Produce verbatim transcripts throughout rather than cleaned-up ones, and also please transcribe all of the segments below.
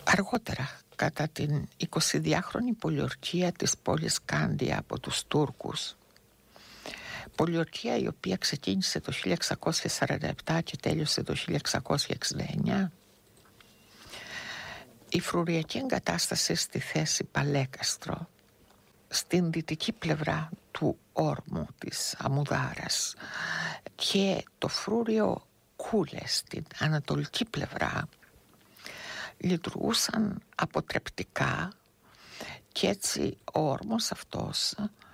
Αργότερα, κατά την εικοσιδυάχρονη πολιορκία της πόλης Κάντια από τους Τούρκους, πολιορκία η οποία ξεκίνησε το χίλια εξακόσια σαράντα επτά και τέλειωσε το χίλια εξακόσια εξήντα εννιά, η φρουριακή εγκατάσταση στη θέση Παλέκαστρο, στην δυτική πλευρά του όρμου της Αμουδάρας, και το φρούριο Κούλε στην ανατολική πλευρά λειτουργούσαν αποτρεπτικά, και έτσι ο όρμος αυτός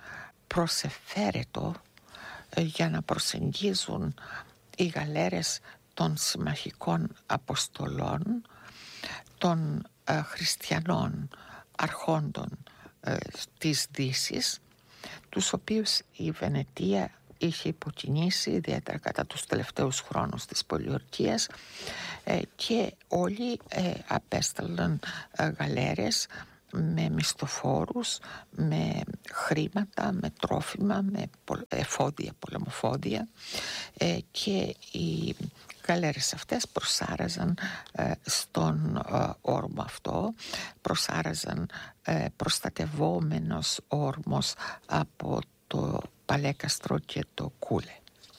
προσεφέρετο για να προσεγγίζουν οι γαλέρες των συμμαχικών αποστολών των ε, χριστιανών αρχόντων ε, της Δύσης, τους οποίους η Βενετία είχε υποκινήσει ιδιαίτερα κατά τους τελευταίους χρόνους της πολιορκίας, ε, και όλοι ε, απέστελναν ε, γαλέρες με μισθοφόρους, με χρήματα, με τρόφιμα, με εφόδια, πολεμοφόδια, ε, και οι γαλέρες αυτές προσάραζαν ε, στον ε, όρμο αυτό, προσάραζαν ε, προστατευόμενος όρμος από το Παλέκαστρο και το Κούλε.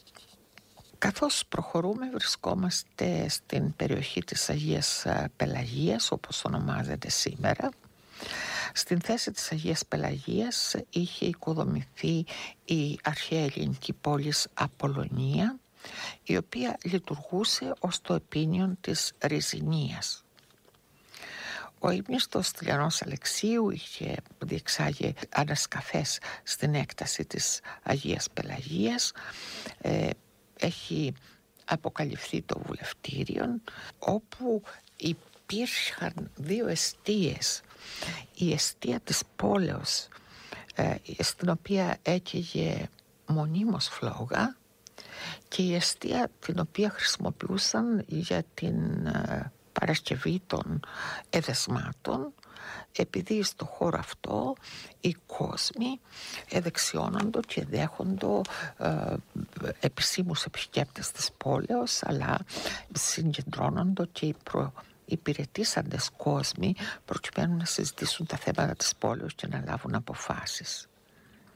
Καθώς προχωρούμε, βρισκόμαστε στην περιοχή της Αγίας Πελαγίας, όπως ονομάζεται σήμερα. Στην θέση της Αγίας Πελαγίας είχε οικοδομηθεί η αρχαία ελληνική πόλη Απολωνία, η οποία λειτουργούσε ως το επίνιον της Ριζινίας. Ο ύμνηστος Τηλιανός Αλεξίου είχε διεξάγει ανασκαφές στην έκταση της Αγίας Πελαγίας. Ε, έχει αποκαλυφθεί το βουλευτήριο, όπου υπήρχαν δύο εστίες. Η εστία της πόλεως, ε, στην οποία έκαιγε μονίμως φλόγα, και η εστία την οποία χρησιμοποιούσαν για την ε, παρασκευή των εδεσμάτων, επειδή στο χώρο αυτό οι κόσμοι εδεξιώνοντο και δέχοντο ε, επισήμους επισκέπτες της πόλεως, αλλά συγκεντρώνοντο και οι προ υπηρετήσαντες κόσμοι, προκειμένου να συζητήσουν τα θέματα της πόλεως και να λάβουν αποφάσεις.